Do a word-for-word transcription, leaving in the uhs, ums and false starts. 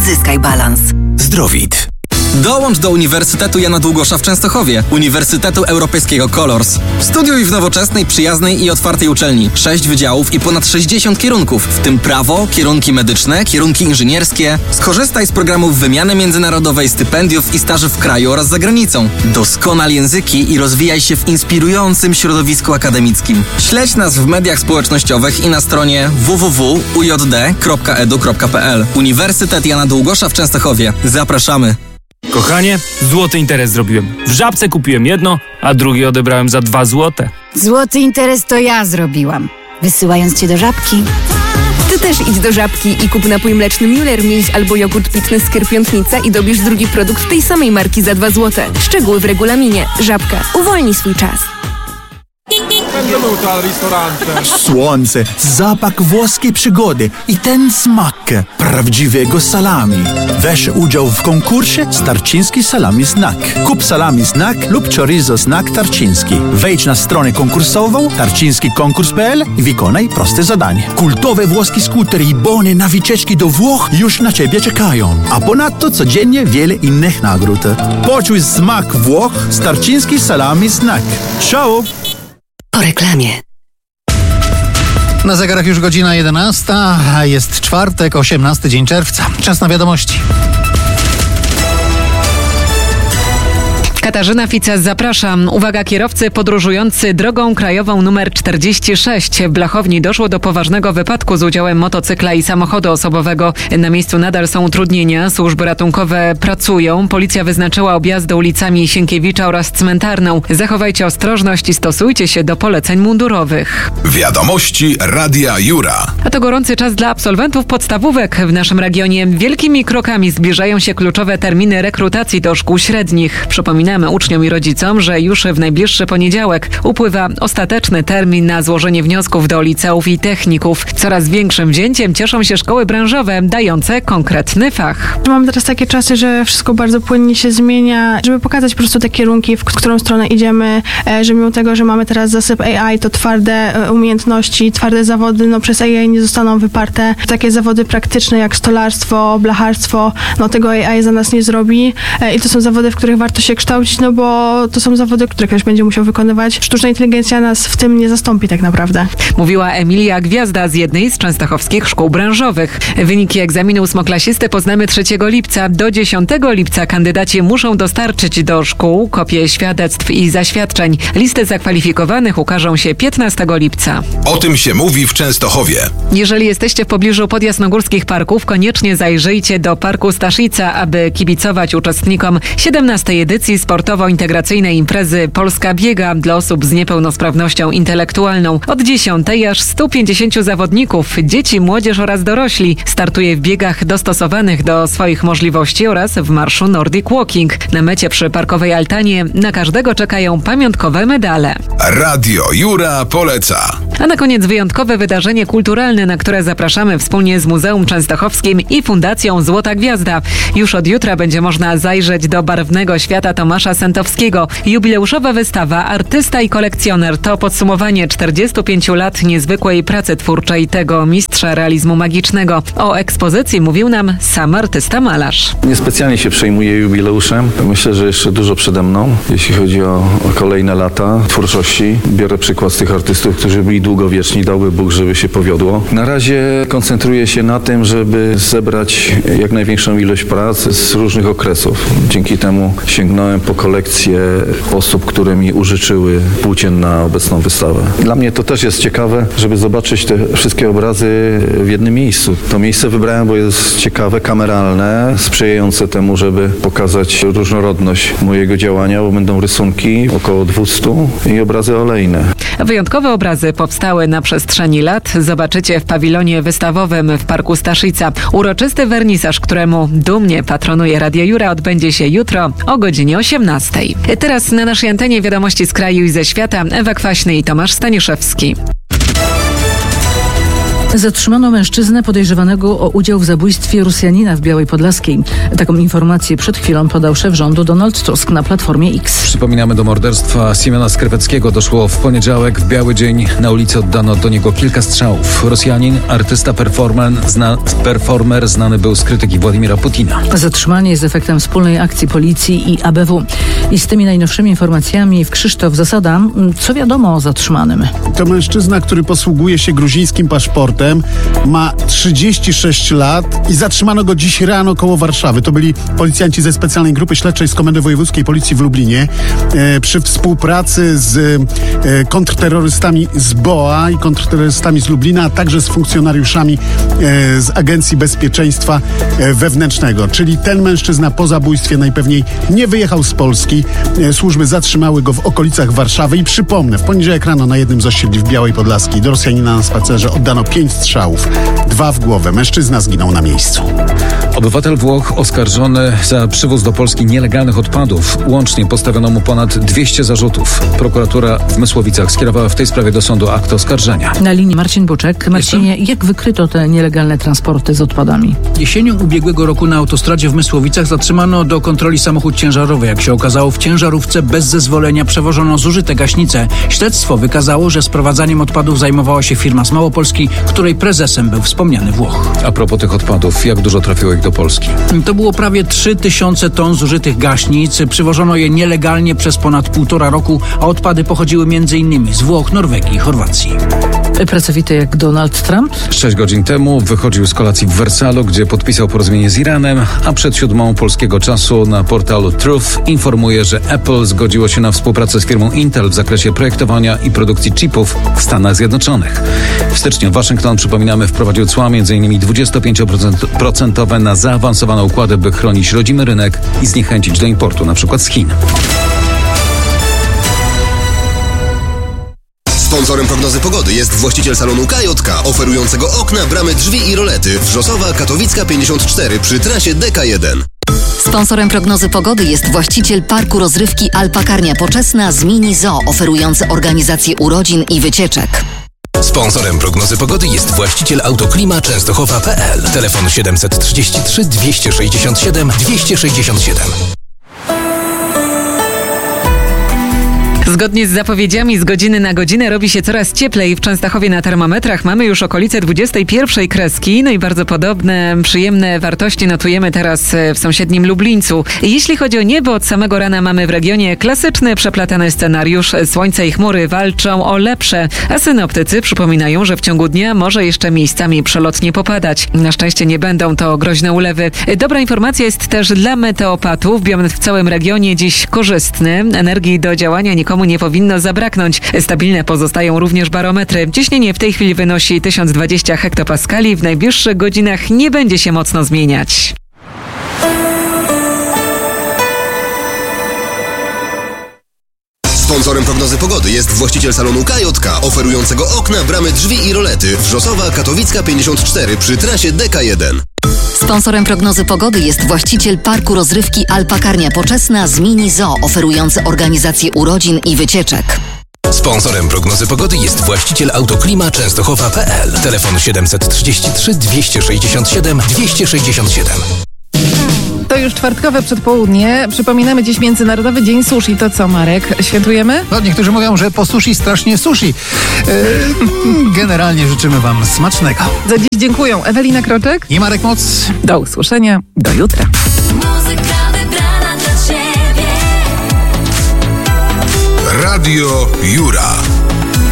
Odzyskaj balans. Zdrowit. Dołącz do Uniwersytetu Jana Długosza w Częstochowie, Uniwersytetu Europejskiego Colors. Studiuj w nowoczesnej, przyjaznej i otwartej uczelni. Sześć wydziałów i ponad sześćdziesiąt kierunków, w tym prawo, kierunki medyczne, kierunki inżynierskie. Skorzystaj z programów wymiany międzynarodowej, stypendiów i staży w kraju oraz za granicą. Doskonal języki i rozwijaj się w inspirującym środowisku akademickim. Śledź nas w mediach społecznościowych i na stronie w w w kropka u j d kropka e d u kropka p l. Uniwersytet Jana Długosza w Częstochowie. Zapraszamy. Kochanie, złoty interes zrobiłem. W Żabce kupiłem jedno, a drugie odebrałem za dwa złote. Złoty interes to ja zrobiłam, wysyłając cię do Żabki. Ty też idź do Żabki i kup napój mleczny Müller Milch albo jogurt pitny Skier Piątnica i dobierz drugi produkt tej samej marki za dwa złote. Szczegóły w regulaminie. Żabka. Uwolnij swój czas. Słońce, zapach włoskiej przygody i ten smak prawdziwego salami. Weź udział w konkursie Starczyński Salami Snack. Kup salami snack lub chorizo snack Tarczyński. Wejdź na stronę konkursową tarczyński konkurs kropka p l i wykonaj proste zadanie. Kultowe włoskie skutery i bony na wycieczki do Włoch już na Ciebie czekają. A ponadto codziennie wiele innych nagród. Poczuj smak Włoch z Tarczyński Salami Snack. Ciao! Po reklamie. Na zegarach już godzina jedenasta, a jest czwartek, osiemnasty dzień czerwca. Czas na wiadomości. Katarzyna Fica, zapraszam. Uwaga, kierowcy podróżujący drogą krajową numer czterdzieści sześć. W Blachowni doszło do poważnego wypadku z udziałem motocykla i samochodu osobowego. Na miejscu nadal są utrudnienia. Służby ratunkowe pracują. Policja wyznaczyła objazdy ulicami Sienkiewicza oraz Cmentarną. Zachowajcie ostrożność i stosujcie się do poleceń mundurowych. Wiadomości Radia Jura. A to gorący czas dla absolwentów podstawówek. W naszym regionie wielkimi krokami zbliżają się kluczowe terminy rekrutacji do szkół średnich. Przypominamy uczniom i rodzicom, że już w najbliższy poniedziałek upływa ostateczny termin na złożenie wniosków do liceów i techników. Coraz większym wzięciem cieszą się szkoły branżowe, dające konkretny fach. Mamy teraz takie czasy, że wszystko bardzo płynnie się zmienia, żeby pokazać po prostu te kierunki, w którą stronę idziemy, że mimo tego, że mamy teraz zasyp A I, to twarde umiejętności, twarde zawody, no przez A I nie zostaną wyparte. Takie zawody praktyczne jak stolarstwo, blacharstwo, no tego A I za nas nie zrobi i to są zawody, w których warto się kształcić, no bo to są zawody, które ktoś będzie musiał wykonywać. Sztuczna inteligencja nas w tym nie zastąpi tak naprawdę. Mówiła Emilia Gwiazda z jednej z częstochowskich szkół branżowych. Wyniki egzaminu ósmoklasisty poznamy trzeciego lipca. Do dziesiątego lipca kandydaci muszą dostarczyć do szkół kopie świadectw i zaświadczeń. Listy zakwalifikowanych ukażą się piętnastego lipca. O tym się mówi w Częstochowie. Jeżeli jesteście w pobliżu podjasnogórskich parków, koniecznie zajrzyjcie do Parku Staszica, aby kibicować uczestnikom siedemnastej edycji sportowo-integracyjnej imprezy Polska Biega dla osób z niepełnosprawnością intelektualną. Od dziesiątej aż stu pięćdziesięciu zawodników, dzieci, młodzież oraz dorośli startuje w biegach dostosowanych do swoich możliwości oraz w marszu Nordic Walking. Na mecie przy parkowej altanie na każdego czekają pamiątkowe medale. Radio Jura poleca. A na koniec wyjątkowe wydarzenie kulturalne, na które zapraszamy wspólnie z Muzeum Częstochowskim i Fundacją Złota Gwiazda. Już od jutra będzie można zajrzeć do barwnego świata Tomasza Sentowskiego. Jubileuszowa wystawa Artysta i kolekcjoner to podsumowanie czterdziestu pięciu lat niezwykłej pracy twórczej tego mistrza realizmu magicznego. O ekspozycji mówił nam sam artysta malarz. Niespecjalnie się przejmuję jubileuszem. Myślę, że jeszcze dużo przede mną, jeśli chodzi o, o kolejne lata twórczości. Biorę przykład z tych artystów, którzy byli długowieczni. Dałby Bóg, żeby się powiodło. Na razie koncentruję się na tym, żeby zebrać jak największą ilość prac z różnych okresów. Dzięki temu sięgnąłem po kolekcję osób, które mi użyczyły płócien na obecną wystawę. Dla mnie to też jest ciekawe, żeby zobaczyć te wszystkie obrazy w jednym miejscu. To miejsce wybrałem, bo jest ciekawe, kameralne, sprzyjające temu, żeby pokazać różnorodność mojego działania, bo będą rysunki, około dwustu i obrazy olejne. Wyjątkowe obrazy powstały na przestrzeni lat. Zobaczycie w pawilonie wystawowym w Parku Staszica. Uroczysty wernisaż, któremu dumnie patronuje Radio Jura, odbędzie się jutro o godzinie osiemnastej. Teraz na naszej antenie wiadomości z kraju i ze świata. Ewa Kwaśny i Tomasz Staniszewski. Zatrzymano mężczyznę podejrzewanego o udział w zabójstwie Rosjanina w Białej Podlaskiej. Taką informację przed chwilą podał szef rządu Donald Tusk na Platformie X. Przypominamy, do morderstwa Siemiona Skrypeckiego doszło w poniedziałek. W biały dzień na ulicy oddano do niego kilka strzałów. Rosjanin, artysta, performer, zna, performer znany był z krytyki Władimira Putina. Zatrzymanie jest efektem wspólnej akcji policji i A B W. I z tymi najnowszymi informacjami w Krzysztof Zasada. Co wiadomo o zatrzymanym? To mężczyzna, który posługuje się gruzińskim paszportem. Ma trzydzieści sześć lat i zatrzymano go dziś rano koło Warszawy. To byli policjanci ze specjalnej grupy śledczej z Komendy Wojewódzkiej Policji w Lublinie e, przy współpracy z e, kontrterrorystami z B O A i kontrterrorystami z Lublina, a także z funkcjonariuszami e, z Agencji Bezpieczeństwa e, Wewnętrznego. Czyli ten mężczyzna po zabójstwie najpewniej nie wyjechał z Polski. E, służby zatrzymały go w okolicach Warszawy i przypomnę, w poniedziałek rano na jednym z osiedli w Białej Podlaskiej do Rosjanina na spacerze oddano pięć strzałów, dwa w głowę. Mężczyzna zginął na miejscu. Obywatel Włoch oskarżony za przywóz do Polski nielegalnych odpadów. Łącznie postawiono mu ponad dwieście zarzutów. Prokuratura w Mysłowicach skierowała w tej sprawie do sądu akt oskarżenia. Na linii Marcin Buczek. Marcinie, jak wykryto te nielegalne transporty z odpadami? Jesienią ubiegłego roku na autostradzie w Mysłowicach zatrzymano do kontroli samochód ciężarowy. Jak się okazało, w ciężarówce bez zezwolenia przewożono zużyte gaśnice. Śledztwo wykazało, że sprowadzaniem odpadów zajmowała się firma z Małopolski, której prezesem był wspomniany Włoch. A propos tych odpadów, jak dużo trafiło ich do Polski? To było prawie trzy tysiące ton zużytych gaśnic. Przywożono je nielegalnie przez ponad półtora roku, a odpady pochodziły między innymi z Włoch, Norwegii i Chorwacji. Pracowity jak Donald Trump? Sześć godzin temu wychodził z kolacji w Wersalu, gdzie podpisał porozumienie z Iranem, a przed siódmą polskiego czasu na portalu Truth informuje, że Apple zgodziło się na współpracę z firmą Intel w zakresie projektowania i produkcji chipów w Stanach Zjednoczonych. W styczniu Waszyngton, przypominamy, wprowadził cła między innymi dwadzieścia pięć procent na zaawansowane układy, by chronić rodzimy rynek i zniechęcić do importu, na przykład z Chin. Sponsorem prognozy pogody jest właściciel salonu K J K, oferującego okna, bramy, drzwi i rolety. Wrzosowa, Katowicka pięćdziesiąt cztery przy trasie D K jeden. Sponsorem prognozy pogody jest właściciel parku rozrywki Alpakarnia Poczesna z Mini Zoo, oferujący organizację urodzin i wycieczek. Sponsorem prognozy pogody jest właściciel Autoklima Częstochowa kropka p l. Telefon siedemset trzydzieści trzy dwieście sześćdziesiąt siedem dwieście sześćdziesiąt siedem. Zgodnie z zapowiedziami z godziny na godzinę robi się coraz cieplej. W Częstochowie na termometrach mamy już okolice dwudziestej pierwszej kreski. No i bardzo podobne, przyjemne wartości notujemy teraz w sąsiednim Lublińcu. Jeśli chodzi o niebo, od samego rana mamy w regionie klasyczny, przeplatany scenariusz. Słońce i chmury walczą o lepsze, a synoptycy przypominają, że w ciągu dnia może jeszcze miejscami przelotnie popadać. Na szczęście nie będą to groźne ulewy. Dobra informacja jest też dla meteopatów. Biometr w całym regionie dziś korzystny. Energii do działania nikomu nie powinno zabraknąć. Stabilne pozostają również barometry. Ciśnienie w tej chwili wynosi tysiąc dwadzieścia hektopaskali. W najbliższych godzinach nie będzie się mocno zmieniać. Sponsorem prognozy pogody jest właściciel salonu K J K, oferującego okna, bramy, drzwi i rolety. Wrzosowa, Katowicka pięćdziesiąt cztery przy trasie D K jeden. Sponsorem prognozy pogody jest właściciel parku rozrywki Alpakarnia Poczesna z Mini Zoo, oferujący organizację urodzin i wycieczek. Sponsorem prognozy pogody jest właściciel Autoklima Częstochowa kropka p l. Telefon siedemset trzydzieści trzy dwieście sześćdziesiąt siedem dwieście sześćdziesiąt siedem. To już czwartkowe przedpołudnie. Przypominamy dziś Międzynarodowy Dzień Sushi. To co, Marek? Świętujemy? No, niektórzy mówią, że po sushi strasznie sushi. Yy, generalnie życzymy wam smacznego. Za dziś dziękuję Ewelina Kroczek i Marek Moc. Do usłyszenia. Do jutra. Radio Jura.